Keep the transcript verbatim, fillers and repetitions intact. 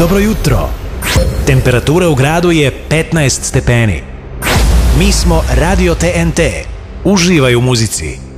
Dobro jutro. Temperatura u gradu je petnaest stepeni. Mi smo Radio T N T. Uživaj u muzici.